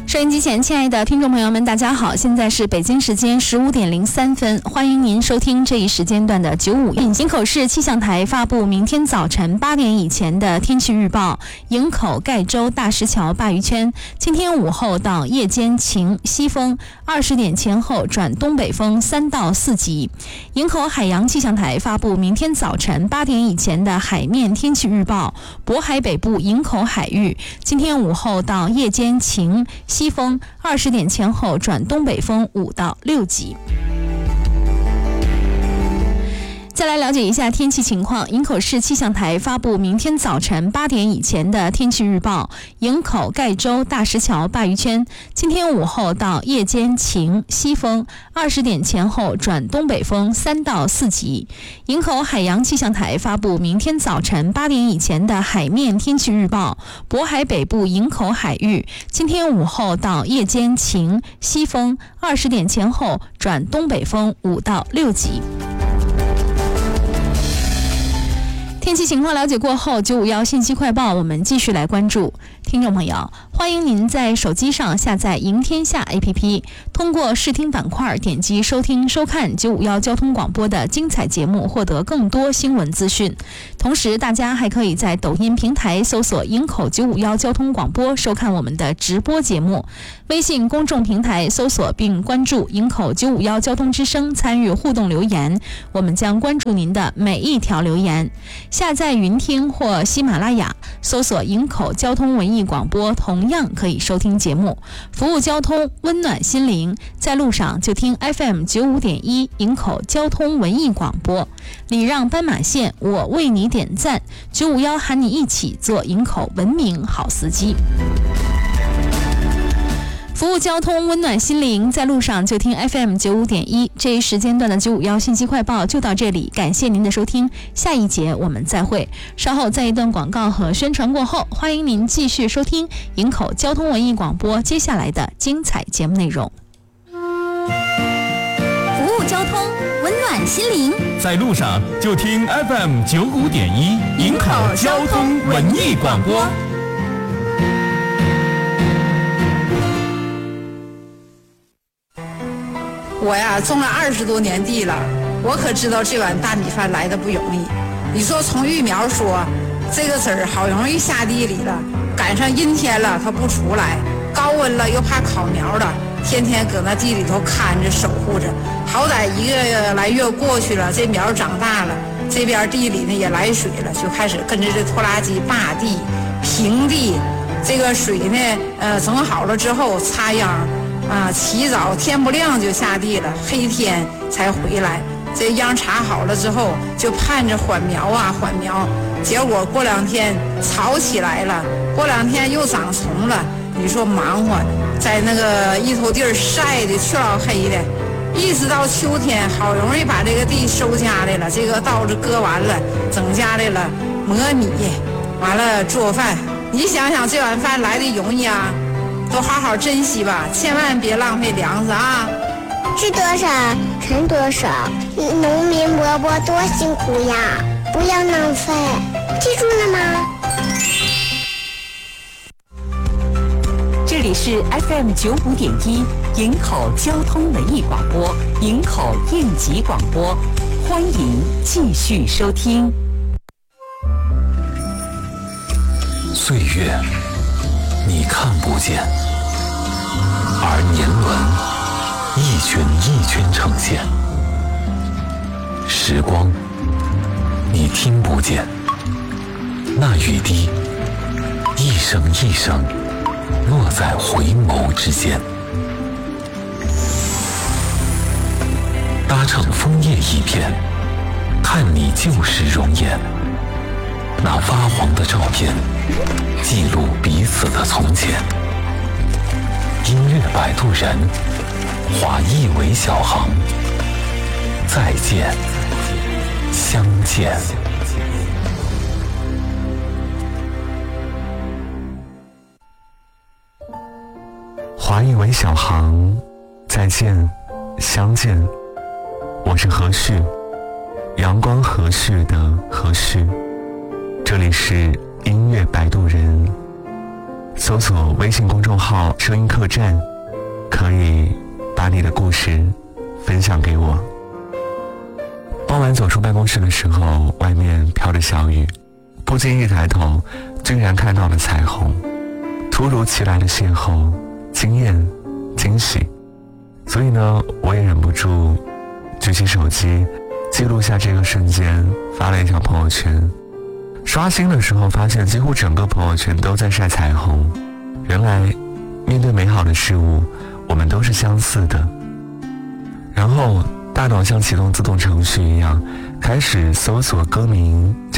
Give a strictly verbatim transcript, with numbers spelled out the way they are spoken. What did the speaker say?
收音机前亲爱的听众朋友们大家好，现在是北京时间十五点零三分，欢迎您收听这一时间段的九五营口市气象台发布明天早晨八点以前的天气预报。营口、盖州、大石桥、鲅鱼圈今天午后到夜间晴，西风，二十点前后转东北风三到四级。营口海洋气象台发布明天早晨八点以前的海面天气预报。渤海北部营口海域今天午后到夜间晴，西风，二十点前后转东北风五到六级。再来了解一下天气情况。营口市气象台发布明天早晨八点以前的天气预报。营口、盖州、大石桥、鲅鱼圈今天午后到夜间晴，西风，二十点前后转东北风三到四级。营口海洋气象台发布明天早晨八点以前的海面天气预报。渤海北部营口海域今天午后到夜间晴，西风，二十点前后转东北风五到六级。天气情况了解过后，九五一信息快报我们继续来关注。听众朋友，欢迎您在手机上下载赢天下 A P P， 通过视听板块点击收听收看九五一交通广播的精彩节目，获得更多新闻资讯。同时大家还可以在抖音平台搜索营口九五一交通广播收看我们的直播节目，微信公众平台搜索并关注营口九五一交通之声，参与互动留言，我们将关注您的每一条留言。下载云听或喜马拉雅搜索营口交通文艺广播，同样可以收听节目，服务交通，温暖心灵，在路上就听 F M 九五点一营口交通文艺广播。礼让斑马线，我为你点赞，九五一喊你一起做营口文明好司机。服务交通，温暖心灵，在路上就听 F M 九五点一。这一时间段的九五一信息快报就到这里，感谢您的收听，下一节我们再会。稍后在一段广告和宣传过后，欢迎您继续收听营口交通文艺广播接下来的精彩节目内容。 服务交通，温暖心灵， 在路上就听 F M 九五点一营口交通文艺广播。 我呀种了二十多年地了，我可知道这碗大米饭来的不容易。你说从育苗说，这个籽儿好容易下地里了，赶上阴天了它不出来，高温了又怕烤苗了，天天搁那地里头看着守护着。好歹一个来月过去了，这苗长大了，这边地里呢也来水了，就开始跟着这拖拉机扒地、平地，这个水呢呃整好了之后插秧。啊，起早天不亮就下地了，黑天才回来。这秧插好了之后，就盼着缓苗啊缓苗。结果过两天草起来了，过两天又长虫了。你说忙活，在那个一头地儿晒的黢老黑的，一直到秋天，好容易把这个地收家来了，这个稻子割完了，整家来了磨米，完了做饭。你想想这碗饭来的容易啊？都好好珍惜吧，千万别浪费粮食啊！ 吃多少存多少，农民伯伯多辛苦呀！不要浪费，记住了吗？ 这里是 F M 九五点一营口交通文艺广播，营口应急广播，欢迎继续收听。 岁月你看不见，而年轮一圈一圈呈现；时光你听不见，那雨滴一声一声落在回眸之间。搭乘枫叶一片，看你旧时容颜，那发黄的照片记录彼此的从前。音乐摆渡人，划一尾小航，再见，相见。 划一尾小航，再见，相见。我是何氏，阳光何氏的何氏，这里是音乐摆渡人。 搜索微信公众号声音客栈，可以把你的故事分享给我。傍晚走出办公室的时候，外面飘着小雨，不经意抬头竟然看到了彩虹。突如其来的邂逅，惊艳惊喜，所以呢我也忍不住举起手机记录下这个瞬间，发了一条朋友圈。刷新的时候发现几乎整个朋友圈都在晒彩虹。原来面对美好的事物，我们都是相似的。然后大脑像启动自动程序一样，开始搜索歌名